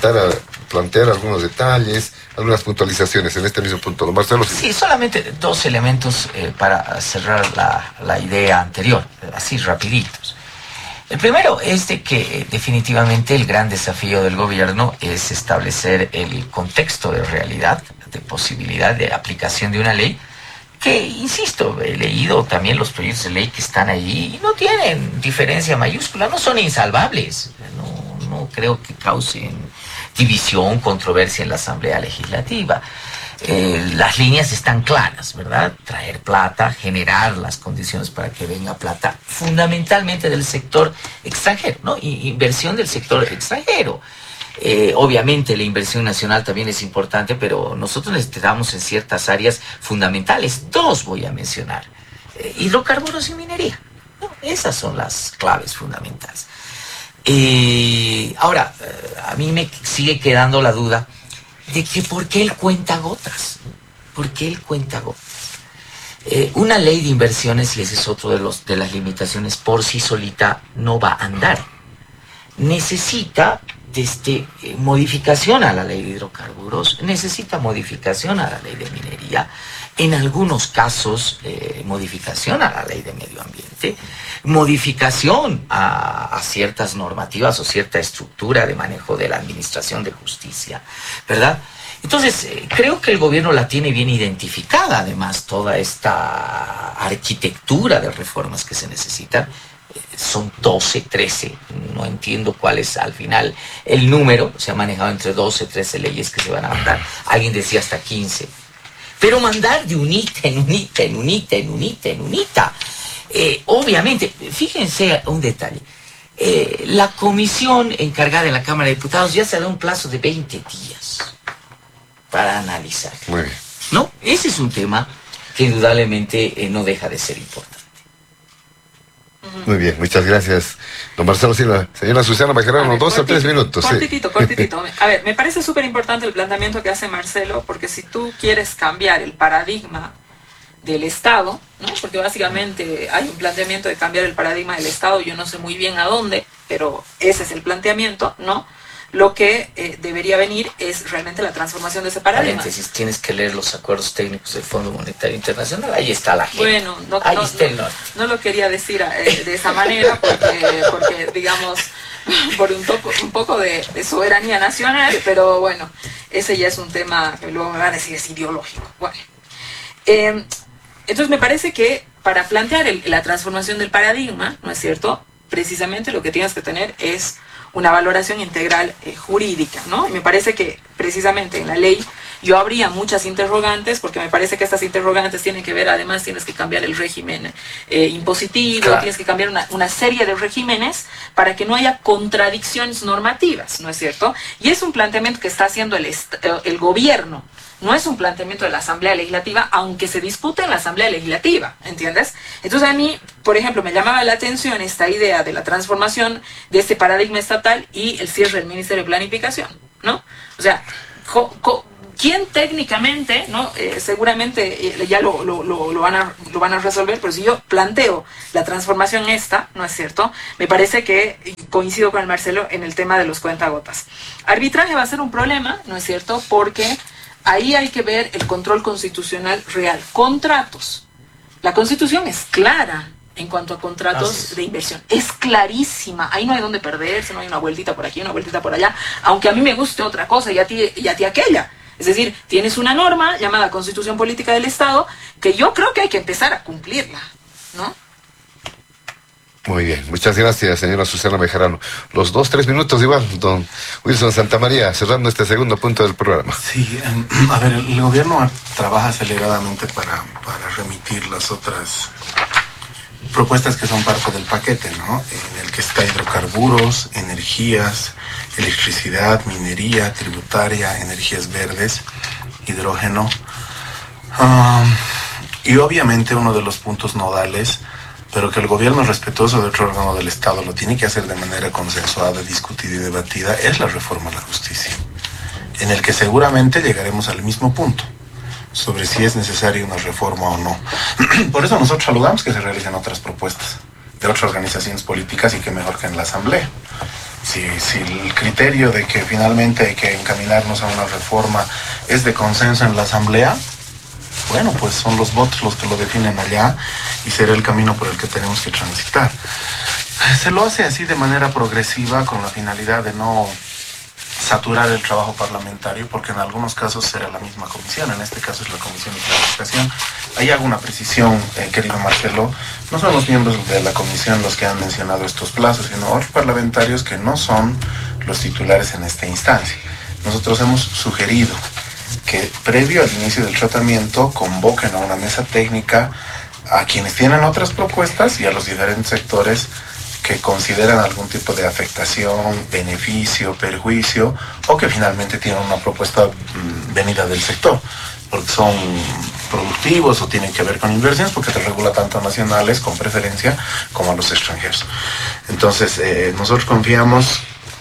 plantear algunos detalles, algunas puntualizaciones en este mismo punto. Don Marcelo Silva. Sí, solamente 2 elementos para cerrar la idea anterior, así rapiditos. El primero es de que definitivamente el gran desafío del gobierno es establecer el contexto de realidad, de posibilidad de aplicación de una ley que, insisto, he leído también los proyectos de ley que están allí y no tienen diferencia mayúscula, no son insalvables, no creo que causen división, controversia en la Asamblea Legislativa. Las líneas están claras, ¿verdad? Traer plata, generar las condiciones para que venga plata, fundamentalmente del sector extranjero, ¿no? Inversión del sector extranjero. Obviamente la inversión nacional también es importante, pero nosotros necesitamos en ciertas áreas fundamentales. 2 voy a mencionar. Hidrocarburos y minería, ¿no? Esas son las claves fundamentales. Ahora, a mí me sigue quedando la duda de que ¿por qué el cuentagotas? ¿Por qué el cuentagotas? Una ley de inversiones, y ese es otro de las limitaciones, por sí solita no va a andar. Necesita modificación a la ley de hidrocarburos, necesita modificación a la ley de minería, en algunos casos modificación a la ley de medio ambiente, modificación a ciertas normativas o cierta estructura de manejo de la administración de justicia, ¿verdad? Entonces, creo que el gobierno la tiene bien identificada, además, toda esta arquitectura de reformas que se necesitan. Son 12, 13, no entiendo cuál es al final el número, se ha manejado entre 12, 13 leyes que se van a mandar, alguien decía hasta 15. Pero mandar de unita en unita, en unita, en unita, en unita. Obviamente, fíjense un detalle. La comisión encargada en la Cámara de Diputados ya se da un plazo de 20 días para analizar. Muy bien. ¿No? Ese es un tema que indudablemente no deja de ser importante. Muy bien, muchas gracias, don Marcelo Silva. Señora Susana Baquerano, 2 a 3 minutos. Cortitito. A ver, me parece súper importante el planteamiento que hace Marcelo, porque si tú quieres cambiar el paradigma del Estado, ¿no? Porque básicamente hay un planteamiento de cambiar el paradigma del Estado, yo no sé muy bien a dónde, pero ese es el planteamiento, ¿no? Lo que debería venir es realmente la transformación de ese paradigma. Paréntesis, tienes que leer los acuerdos técnicos del Fondo Monetario Internacional, ahí está la gente. Bueno, no lo quería decir de esa manera porque digamos, por un poco de soberanía nacional, pero bueno, ese ya es un tema que luego me van a decir es ideológico. Bueno, entonces me parece que para plantear la transformación del paradigma, ¿no es cierto? Precisamente lo que tienes que tener es una valoración integral jurídica, ¿no? Y me parece que precisamente en la ley yo habría muchas interrogantes, porque me parece que estas interrogantes tienen que ver, además tienes que cambiar el régimen impositivo, claro, tienes que cambiar una serie de regímenes para que no haya contradicciones normativas, ¿no es cierto? Y es un planteamiento que está haciendo el gobierno. No es un planteamiento de la Asamblea Legislativa, aunque se discute en la Asamblea Legislativa, ¿entiendes? Entonces a mí, por ejemplo, me llamaba la atención esta idea de la transformación de este paradigma estatal y el cierre del Ministerio de Planificación, ¿no? O sea, ¿quién técnicamente, no? Seguramente ya lo van a resolver, pero si yo planteo la transformación esta, ¿no es cierto? Me parece que coincido con el Marcelo en el tema de los cuentagotas. Arbitraje va a ser un problema, ¿no es cierto? Porque ahí hay que ver el control constitucional real. Contratos. La Constitución es clara en cuanto a contratos de inversión. Es clarísima. Ahí no hay donde perderse, no hay una vueltita por aquí, una vueltita por allá. Aunque a mí me guste otra cosa y a ti aquella. Es decir, tienes una norma llamada Constitución Política del Estado que yo creo que hay que empezar a cumplirla, ¿no? Muy bien, muchas gracias, señora Susana Bejarano. Los 2-3 minutos igual, don Wilson Santamaría, cerrando este segundo punto del programa. Sí, a ver, el gobierno trabaja aceleradamente para remitir las otras propuestas que son parte del paquete, ¿no? En el que está hidrocarburos, energías, electricidad, minería, tributaria, energías verdes, hidrógeno. Y obviamente uno de los puntos nodales, pero que el gobierno respetuoso de otro órgano del Estado lo tiene que hacer de manera consensuada, discutida y debatida, es la reforma a la justicia, en el que seguramente llegaremos al mismo punto, sobre si es necesaria una reforma o no. Por eso nosotros saludamos que se realicen otras propuestas de otras organizaciones políticas y que mejor que en la Asamblea. Si el criterio de que finalmente hay que encaminarnos a una reforma es de consenso en la Asamblea, bueno, pues son los votos los que lo definen allá y será el camino por el que tenemos que transitar. Se lo hace así de manera progresiva con la finalidad de no saturar el trabajo parlamentario, porque en algunos casos será la misma comisión, en este caso es la Comisión de Planificación. Ahí hago una precisión, querido Marcelo, no son los miembros de la comisión los que han mencionado estos plazos, sino otros parlamentarios que no son los titulares en esta instancia. Nosotros hemos sugerido que previo al inicio del tratamiento convoquen a una mesa técnica a quienes tienen otras propuestas y a los diferentes sectores que consideran algún tipo de afectación, beneficio, perjuicio, o que finalmente tienen una propuesta venida del sector, porque son productivos o tienen que ver con inversiones, porque te regula tanto a nacionales con preferencia como a los extranjeros. Entonces, nosotros confiamos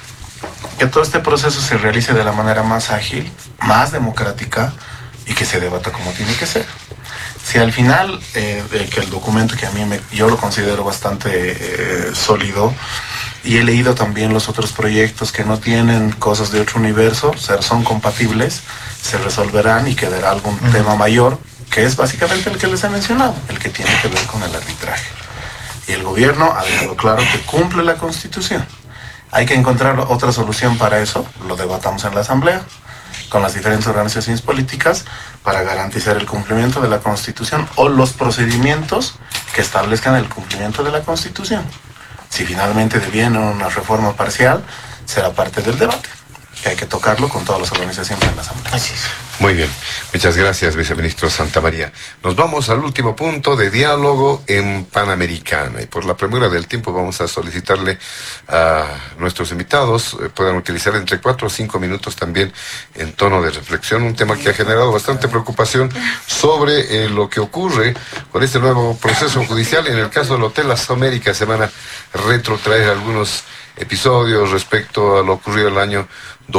que todo este proceso se realice de la manera más ágil, más democrática y que se debata como tiene que ser. Si al final, que el documento que yo lo considero bastante sólido, y he leído también los otros proyectos que no tienen cosas de otro universo, o sea, son compatibles, se resolverán y quedará algún tema mayor, que es básicamente el que les he mencionado, el que tiene que ver con el arbitraje. Y el gobierno ha dejado claro que cumple la Constitución. Hay que encontrar otra solución para eso, lo debatamos en la Asamblea, con las diferentes organizaciones políticas, para garantizar el cumplimiento de la Constitución o los procedimientos que establezcan el cumplimiento de la Constitución. Si finalmente deviene una reforma parcial, será parte del debate, que hay que tocarlo con todas las organizaciones en la Asamblea. Así es. Muy bien, muchas gracias, viceministro Santamaría. Nos vamos al último punto de diálogo en Panamericana, y por la premura del tiempo vamos a solicitarle a nuestros invitados puedan utilizar entre 4 o 5 minutos también en tono de reflexión, un tema que ha generado bastante preocupación sobre lo que ocurre con este nuevo proceso judicial. En el caso del Hotel Las Américas se van a retrotraer algunos episodios respecto a lo ocurrido el año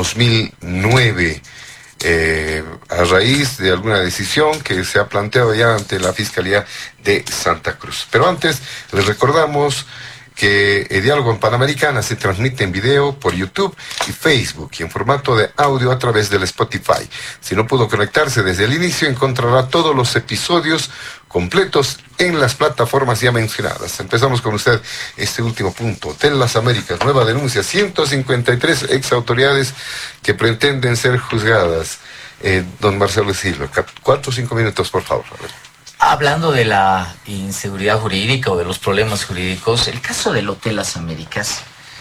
2009. A raíz de alguna decisión que se ha planteado ya ante la Fiscalía de Santa Cruz. Pero antes, les recordamos que el diálogo en Panamericana se transmite en video por YouTube y Facebook y en formato de audio a través del Spotify. Si no pudo conectarse desde el inicio, encontrará todos los episodios completos en las plataformas ya mencionadas. Empezamos con usted este último punto. Hotel Las Américas, nueva denuncia, 153 exautoridades que pretenden ser juzgadas. Don Marcelo Silva, 4 o 5 minutos, por favor. A ver. Hablando de la inseguridad jurídica o de los problemas jurídicos, el caso del Hotel Las Américas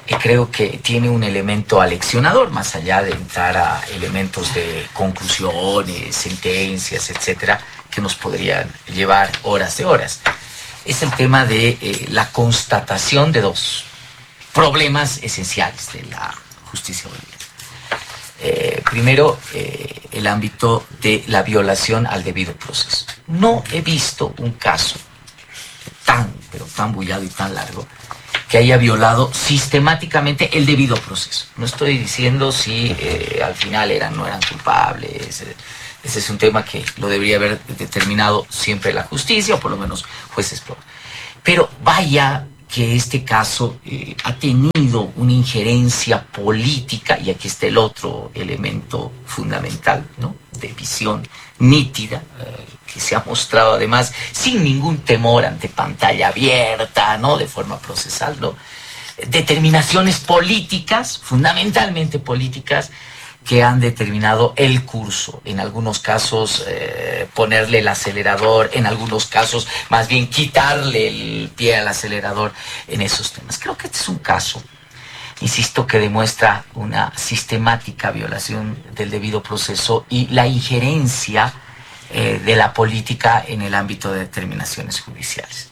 creo que tiene un elemento aleccionador, más allá de entrar a elementos de conclusiones, sentencias, etcétera, que nos podrían llevar horas de horas. Es el tema de la constatación de dos problemas esenciales de la justicia boliviana. Primero, el ámbito de la violación al debido proceso. No he visto un caso pero tan bullado y tan largo, que haya violado sistemáticamente el debido proceso. No estoy diciendo si al final no eran culpables. Ese es un tema que lo debería haber determinado siempre la justicia, o por lo menos jueces propios. Pero vaya que este caso ha tenido una injerencia política, y aquí está el otro elemento fundamental, ¿no?, de visión nítida, que se ha mostrado además sin ningún temor ante pantalla abierta, ¿no?, de forma procesal, ¿no?, determinaciones políticas, fundamentalmente políticas, que han determinado el curso. En algunos casos ponerle el acelerador, en algunos casos más bien quitarle el pie al acelerador en esos temas. Creo que este es un caso, insisto, que demuestra una sistemática violación del debido proceso y la injerencia de la política en el ámbito de determinaciones judiciales.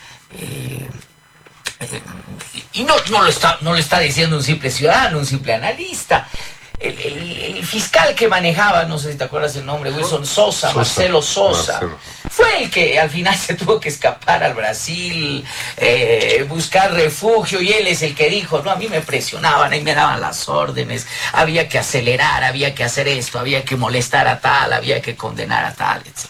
Y no lo está diciendo un simple ciudadano, un simple analista. El fiscal que manejaba, no sé si te acuerdas el nombre, Wilson Sosa, Marcelo Sosa, fue el que al final se tuvo que escapar al Brasil, buscar refugio, y él es el que dijo, no, a mí me presionaban, ahí me daban las órdenes, había que acelerar, había que hacer esto, había que molestar a tal, había que condenar a tal, etc.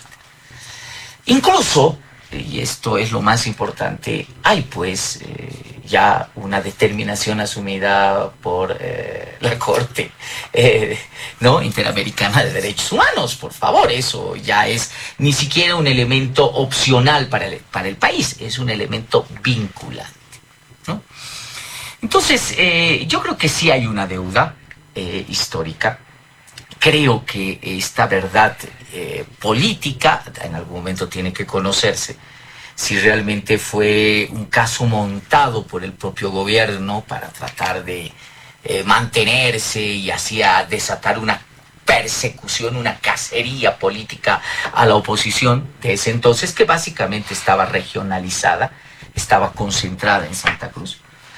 Incluso, y esto es lo más importante, hay pues ya una determinación asumida por la Corte ¿no?, Interamericana de Derechos Humanos. Por favor, eso ya es ni siquiera un elemento opcional para el país, es un elemento vinculante, ¿no? Entonces, yo creo que sí hay una deuda histórica. Creo que esta verdad política en algún momento tiene que conocerse, si realmente fue un caso montado por el propio gobierno para tratar de mantenerse y así a desatar una persecución, una cacería política a la oposición de ese entonces, que básicamente estaba regionalizada, estaba concentrada en Santa Cruz.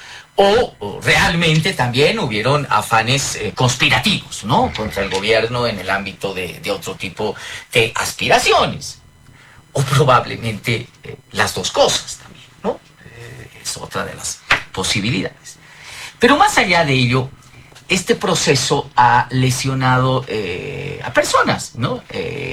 O realmente también hubieron afanes conspirativos, ¿no?, contra el gobierno en el ámbito de otro tipo de aspiraciones. O probablemente las dos cosas también, ¿no? Es otra de las posibilidades. Pero más allá de ello, este proceso ha lesionado a personas, ¿no?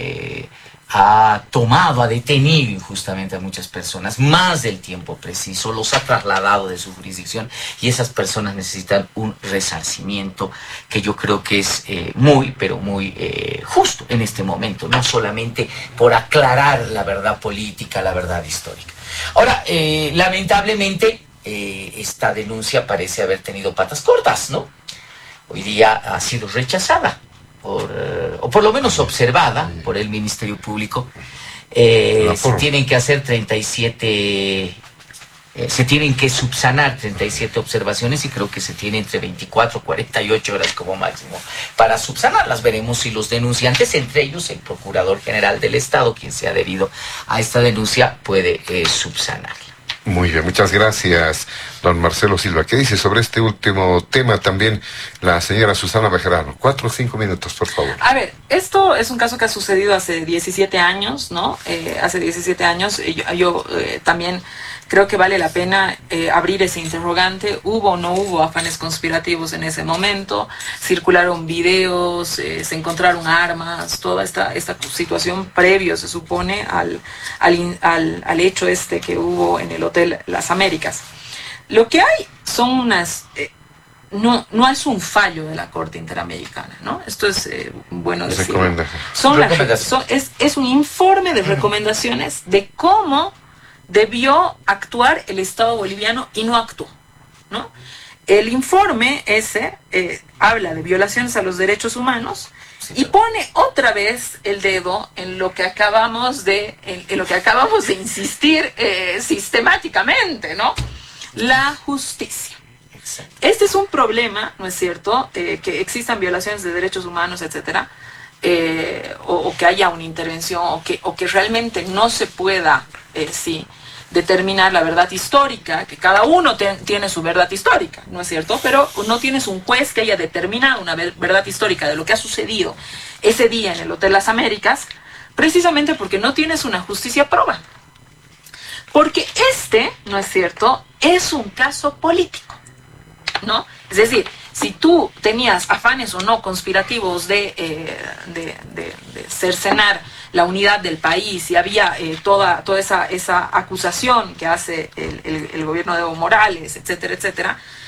Ha tomado, ha detenido injustamente a muchas personas, más del tiempo preciso, los ha trasladado de su jurisdicción, y esas personas necesitan un resarcimiento que yo creo que es muy, pero muy justo en este momento, no solamente por aclarar la verdad política, la verdad histórica. Ahora, lamentablemente, esta denuncia parece haber tenido patas cortas, ¿no? Hoy día ha sido rechazada o por lo menos observada por el Ministerio Público. Se tienen que hacer 37, se tienen que subsanar 37 observaciones, y creo que se tiene entre 24 y 48 horas como máximo para subsanarlas. Veremos si los denunciantes, entre ellos el Procurador General del Estado, quien se ha adherido a esta denuncia, puede subsanarla. Muy bien, muchas gracias, don Marcelo Silva. ¿Qué dice sobre este último tema también la señora Susana Bejarano? 4 o 5 minutos, por favor. A ver, esto es un caso que ha sucedido hace 17 años, ¿no? Hace 17 años yo también creo que vale la pena abrir ese interrogante. ¿Hubo o no hubo afanes conspirativos en ese momento? Circularon videos, se encontraron armas, toda esta situación previo, se supone, al hecho que hubo en el Hotel Las Américas. Lo que hay son unas... No es un fallo de la Corte Interamericana, ¿no? Esto es bueno decirlo. Es un informe de recomendaciones de cómo debió actuar el Estado boliviano y no actuó, ¿no? El informe ese habla de violaciones a los derechos humanos, sí, y pone otra vez el dedo en lo que acabamos de insistir sistemáticamente, ¿no? La justicia. Sí. Este es un problema, ¿no es cierto?, que existan violaciones de derechos humanos, etcétera, o que haya una intervención, o que realmente no se pueda, determinar la verdad histórica, que cada uno tiene su verdad histórica, ¿no es cierto? Pero no tienes un juez que haya determinado una verdad histórica de lo que ha sucedido ese día en el Hotel Las Américas, precisamente porque no tienes una justicia proba. Porque ¿no es cierto?, es un caso político, ¿no? Es decir, si tú tenías afanes o no conspirativos de cercenar la unidad del país y había toda esa acusación que hace el gobierno de Evo Morales, etcétera, etcétera,